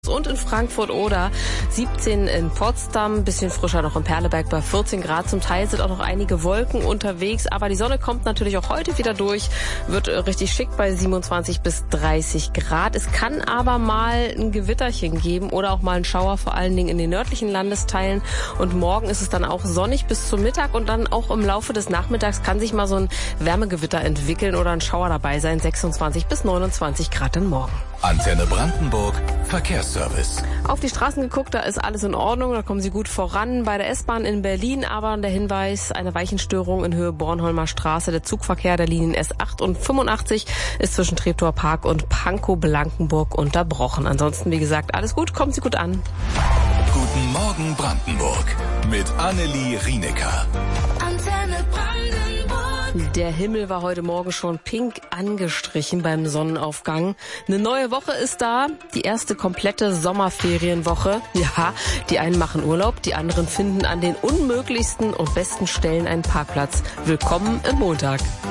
Und in Frankfurt-Oder 17 in Potsdam, bisschen frischer noch in Perleberg bei 14 Grad. Zum Teil sind auch noch einige Wolken unterwegs, aber die Sonne kommt natürlich auch heute wieder durch, wird richtig schick bei 27 bis 30 Grad. Es kann aber mal ein Gewitterchen geben oder auch mal einen Schauer, vor allen Dingen in den nördlichen Landesteilen. Und morgen ist es dann auch sonnig bis zum Mittag und dann auch im Laufe des Nachmittags kann sich mal so ein Wärmegewitter entwickeln oder ein Schauer dabei sein. 26 bis 29 Grad dann morgen. Antenne Brandenburg Verkehrsservice. Auf die Straßen geguckt, da ist alles in Ordnung, da kommen Sie gut voran. Bei der S-Bahn in Berlin aber der Hinweis, eine Weichenstörung in Höhe Bornholmer Straße. Der Zugverkehr der Linien S8 und 85 ist zwischen Treptower Park und Pankow-Blankenburg unterbrochen. Ansonsten, wie gesagt, alles gut, kommen Sie gut an. Guten Morgen Brandenburg mit Annelie Rienecker. Antenne Brandenburg. Der Himmel war heute Morgen schon pink angestrichen beim Sonnenaufgang. Eine neue Woche ist da, die erste komplette Sommerferienwoche. Ja, die einen machen Urlaub, die anderen finden an den unmöglichsten und besten Stellen einen Parkplatz. Willkommen im Montag.